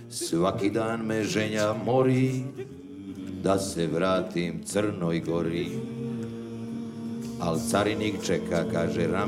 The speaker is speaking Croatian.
Svaki dan me ženja mori, da se vratim Crnoj Gori. Al carinik čeka, kaže